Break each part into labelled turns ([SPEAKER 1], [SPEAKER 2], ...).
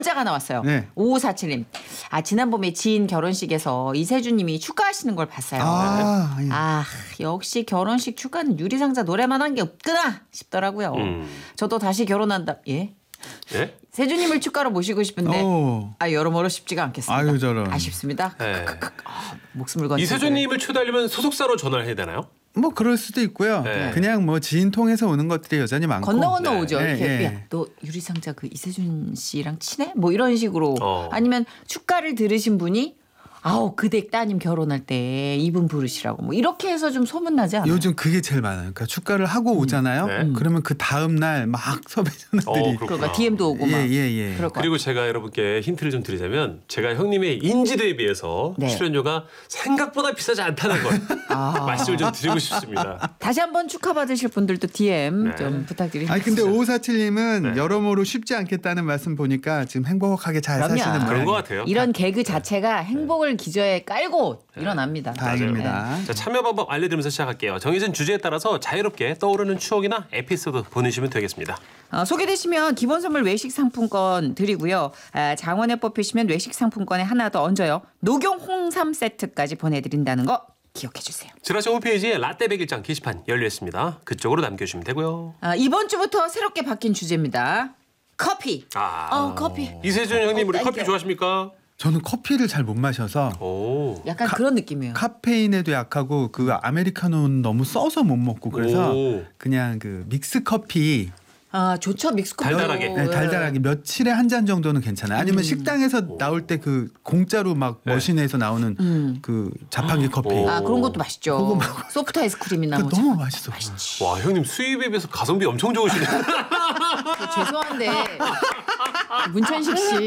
[SPEAKER 1] 문자가 나왔어요.
[SPEAKER 2] 네.
[SPEAKER 1] 5547님. 지난 봄에 지인 결혼식에서 이세준님이 축가하시는 걸 봤어요.
[SPEAKER 2] 예.
[SPEAKER 1] 역시 결혼식 축가는 유리상자 노래만 한 게 없구나 싶더라고요. 저도 다시 결혼한다. 예?
[SPEAKER 3] 예?
[SPEAKER 1] 세준님을 축가로 모시고 싶은데 여러모로 쉽지가 않겠습니다.
[SPEAKER 2] 아유, 저런.
[SPEAKER 1] 아쉽습니다.
[SPEAKER 3] 네.
[SPEAKER 1] 목숨을 건
[SPEAKER 3] 이세준님을 초대하려면 소속사로 전화를 해야 되나요?
[SPEAKER 2] 뭐 그럴 수도 있고요.
[SPEAKER 3] 네.
[SPEAKER 2] 그냥 뭐 지인 통해서 오는 것들이 여전히 많고.
[SPEAKER 1] 건너
[SPEAKER 3] 네.
[SPEAKER 1] 오죠. 이렇게
[SPEAKER 2] 예.
[SPEAKER 1] 야, 너 유리상자 그 이세준 씨랑 친해? 뭐 이런 식으로. 아니면 축가를 들으신 분이 그 댁 따님 결혼할 때 이분 부르시라고 뭐 이렇게 해서 좀 소문나지 않아요?
[SPEAKER 2] 요즘 그게 제일 많아요. 그러니까 축가를 하고 오잖아요.
[SPEAKER 3] 네.
[SPEAKER 2] 그러면 그 다음 날 막 섭외 전화들이.
[SPEAKER 1] 그러니까 DM도 오고 막.
[SPEAKER 2] 예.
[SPEAKER 1] 그럴 것
[SPEAKER 3] 그리고 제가 여러분께 힌트를 좀 드리자면 제가 형님의 인지도에 비해서
[SPEAKER 1] 네.
[SPEAKER 3] 출연료가 생각보다 비싸지 않다는 걸 말씀을 좀 드리고 싶습니다.
[SPEAKER 1] 다시 한번 축하받으실 분들도 DM
[SPEAKER 3] 네.
[SPEAKER 1] 좀 부탁드립니다.
[SPEAKER 2] 아니 근데 5547님은
[SPEAKER 3] 네.
[SPEAKER 2] 여러모로 쉽지 않겠다는 말씀 보니까 지금 행복하게 잘
[SPEAKER 1] 그럼요.
[SPEAKER 2] 사시는
[SPEAKER 3] 그런 것
[SPEAKER 2] 모양이에요.
[SPEAKER 3] 같아요.
[SPEAKER 1] 이런 개그 자체가 행복을 기저에 깔고 일어납니다.
[SPEAKER 2] 다행입니다.
[SPEAKER 3] 자, 참여 방법 알려드리면서 시작할게요. 정해진 주제에 따라서 자유롭게 떠오르는 추억이나 에피소드 보내주시면 되겠습니다.
[SPEAKER 1] 소개되시면 기본 선물 외식 상품권 드리고요. 장원에 뽑히시면 외식 상품권에 하나 더 얹어요. 녹용 홍삼 세트까지 보내드린다는 거 기억해 주세요.
[SPEAKER 3] 지라시 홈페이지에 라떼 100일장 게시판 열려 있습니다. 그쪽으로 남겨주시면 되고요.
[SPEAKER 1] 이번 주부터 새롭게 바뀐 주제입니다. 커피. 커피.
[SPEAKER 3] 이세준 형님 우리 커피
[SPEAKER 1] 땡겨.
[SPEAKER 3] 좋아하십니까?
[SPEAKER 2] 저는 커피를 잘 못 마셔서
[SPEAKER 3] 오.
[SPEAKER 1] 약간 그런 느낌이에요.
[SPEAKER 2] 카페인에도 약하고 그 아메리카노는 너무 써서 못 먹고 그래서
[SPEAKER 3] 오.
[SPEAKER 2] 그냥 그 믹스 커피
[SPEAKER 1] 좋죠. 믹스커피.
[SPEAKER 3] 달달하게.
[SPEAKER 2] 네, 달달하게 며칠에 한 잔 정도는 괜찮아요. 아니면 식당에서 나올 때 그 공짜로 막 머신에서 나오는 그 자판기 커피.
[SPEAKER 1] 그런 것도 맛있죠. 소프트 아이스크림이나
[SPEAKER 2] 그
[SPEAKER 1] 뭐
[SPEAKER 2] 너무 맛있어.
[SPEAKER 3] 와 형님 수입에 비해서 가성비 엄청 좋으시네.
[SPEAKER 1] 죄송한데 문천식 씨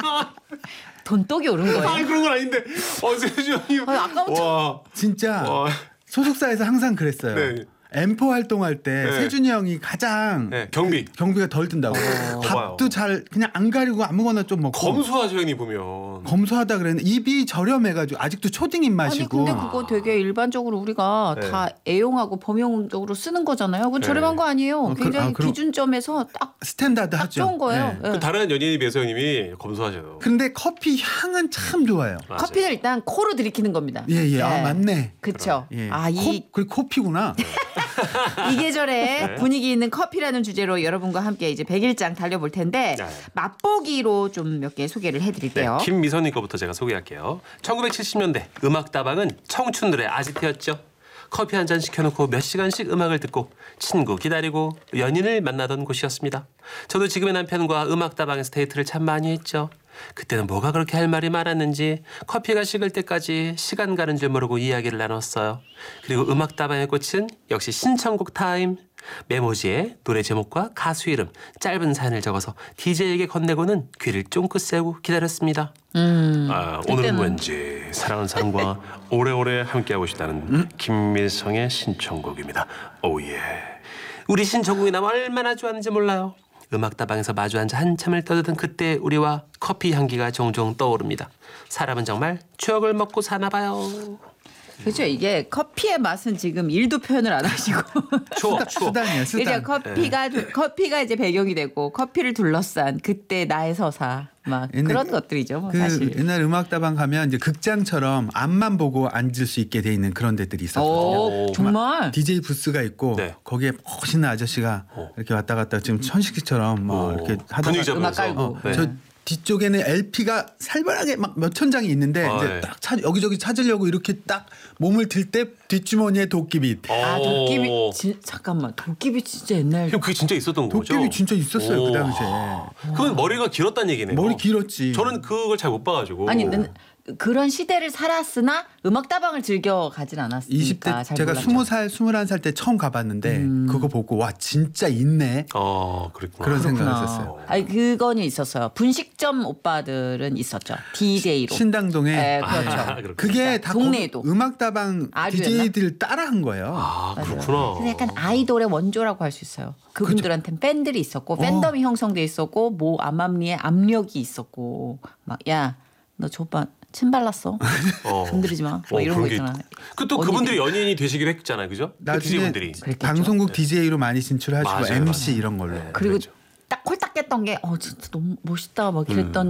[SPEAKER 1] 돈독이 오른 거예요.
[SPEAKER 3] 아니 그런 건 아닌데. 세준 형님.
[SPEAKER 1] 아까부터
[SPEAKER 3] 와.
[SPEAKER 2] 진짜
[SPEAKER 3] 와.
[SPEAKER 2] 소속사에서 항상 그랬어요.
[SPEAKER 3] 네.
[SPEAKER 2] M4 활동할 때
[SPEAKER 3] 네.
[SPEAKER 2] 세준이 형이 가장
[SPEAKER 3] 네, 경비.
[SPEAKER 2] 경비가 덜 든다고. 밥도 잘 그냥 안 가리고 아무거나 좀 먹고.
[SPEAKER 3] 검소하죠 형님 보면.
[SPEAKER 2] 검소하다 그랬는데 입이 저렴해가지고 아직도 초딩
[SPEAKER 1] 아니
[SPEAKER 2] 입맛이고.
[SPEAKER 1] 근데 그거 되게 일반적으로 우리가
[SPEAKER 3] 네.
[SPEAKER 1] 다 애용하고 범용적으로 쓰는 거잖아요. 그건
[SPEAKER 3] 네.
[SPEAKER 1] 저렴한 거 아니에요. 굉장히
[SPEAKER 2] 그럼-
[SPEAKER 1] 기준점에서 딱
[SPEAKER 2] 스탠다드 하죠.
[SPEAKER 1] 좋은 거예요.
[SPEAKER 2] 네.
[SPEAKER 1] 예.
[SPEAKER 3] 그 다른 연예인에 비해서 형님이 검소하셔요.
[SPEAKER 2] 근데 커피 향은 참 좋아요.
[SPEAKER 3] 맞아요.
[SPEAKER 1] 커피는 일단 코로 들이키는 겁니다.
[SPEAKER 2] 예. 맞네.
[SPEAKER 1] 그렇죠.
[SPEAKER 2] 예.
[SPEAKER 1] 이
[SPEAKER 2] 코피구나.
[SPEAKER 1] 계절에 분위기 있는 커피라는 주제로 여러분과 함께 이제 100일장 달려볼 텐데
[SPEAKER 3] 네.
[SPEAKER 1] 맛보기로 좀 몇 개 소개를 해드릴게요.
[SPEAKER 3] 김미선님 거부터 제가 소개할게요. 1970년대 음악다방은 청춘들의 아지트였죠. 커피 한 잔 시켜놓고 몇 시간씩 음악을 듣고 친구 기다리고 연인을 만나던 곳이었습니다. 저도 지금의 남편과 음악다방에서 데이트를 참 많이 했죠. 그때는 뭐가 그렇게 할 말이 많았는지 커피가 식을 때까지 시간 가는 줄 모르고 이야기를 나눴어요. 그리고 음악다방의 꽃은 역시 신청곡 타임. 메모지에 노래 제목과 가수 이름, 짧은 사연을 적어서 DJ에게 건네고는 귀를 쫑긋 세우고 기다렸습니다. 오늘은 왠지 사랑하는 사람과 오래오래 함께하고 싶다는 김민성의 신청곡입니다. 오예. 우리 신청곡이 나 얼마나 좋아하는지 몰라요. 음악다방에서 마주 앉아 한참을 떠드던 그때 우리와 커피 향기가 종종 떠오릅니다. 사람은 정말 추억을 먹고 사나 봐요.
[SPEAKER 1] 그렇죠. 이게 커피의 맛은 지금 일도 표현을 안 하시고
[SPEAKER 3] 추억.
[SPEAKER 2] 수단이에요.
[SPEAKER 1] 이제
[SPEAKER 2] 수단.
[SPEAKER 1] 커피가 이제 배경이 되고 커피를 둘러싼 그때 나의 서사 막 그런 것들이죠. 뭐
[SPEAKER 2] 그
[SPEAKER 1] 사실.
[SPEAKER 2] 옛날 음악다방 가면 이제 극장처럼 앞만 보고 앉을 수 있게 돼 있는 그런 데들이 있었거든요.
[SPEAKER 1] 정말.
[SPEAKER 2] DJ 부스가 있고
[SPEAKER 3] 네.
[SPEAKER 2] 거기에 멋있는 아저씨가 이렇게 왔다 갔다 지금 천식씨처럼 뭐 이렇게 하다가
[SPEAKER 3] 분위기 잡으면서.
[SPEAKER 1] 음악 깔고.
[SPEAKER 3] 네.
[SPEAKER 2] 저 뒤쪽에는 LP가 살벌하게 막 몇천 장이 있는데 이제
[SPEAKER 3] 네.
[SPEAKER 2] 딱 여기저기 찾으려고 이렇게 딱 몸을 들 때 뒷주머니에 도끼빗.
[SPEAKER 1] 도깨비 잠깐만 도깨비 진짜 옛날
[SPEAKER 3] 형 그게 진짜 있었던 거죠?
[SPEAKER 2] 도깨비 진짜 있었어요 그 당시에.
[SPEAKER 3] 그건 머리가 길었다는 얘기네요.
[SPEAKER 2] 머리 길었지.
[SPEAKER 3] 저는 그걸 잘 못 봐가지고.
[SPEAKER 1] 아니 그런 시대를 살았으나 음악다방을 즐겨 가진 않았으니까
[SPEAKER 2] 20대
[SPEAKER 1] 잘
[SPEAKER 2] 제가
[SPEAKER 1] 몰랐죠.
[SPEAKER 2] 20살, 21살 때 처음 가봤는데 그거 보고 와 진짜 있네.
[SPEAKER 3] 그랬구나.
[SPEAKER 2] 그런 생각을
[SPEAKER 1] 그렇구나.
[SPEAKER 2] 했었어요.
[SPEAKER 1] 아니 그거는 있었어요. 분식점 오빠들은 있었죠. DJ로.
[SPEAKER 2] 신당동에
[SPEAKER 1] 네, 그렇죠.
[SPEAKER 3] 그렇구나.
[SPEAKER 2] 그게 다
[SPEAKER 1] 동네에도.
[SPEAKER 2] 음악다방
[SPEAKER 1] 아류였나?
[SPEAKER 2] DJ들 따라한 거예요.
[SPEAKER 3] 그렇구나.
[SPEAKER 1] 근데 약간 아이돌의 원조라고 할 수 있어요. 그분들한테는 팬들이 있었고 팬덤이 형성돼 있었고 뭐 암암리에 압력이 있었고 막 야 너 저 오빠 침 발랐어. 건드리지 마. 뭐 이런 거 있잖아.
[SPEAKER 3] 또 그분들이 연예인이 되시기로 했잖아요, 그죠? 그
[SPEAKER 2] 나중에
[SPEAKER 3] DJ분들이.
[SPEAKER 2] 방송국 DJ로 많이 진출하시고
[SPEAKER 3] 맞아요,
[SPEAKER 2] MC
[SPEAKER 3] 맞아요.
[SPEAKER 2] 이런 걸로.
[SPEAKER 1] 그리고
[SPEAKER 3] 그랬죠.
[SPEAKER 1] 딱 홀딱 깼던 게 진짜 너무 멋있다 막 이랬던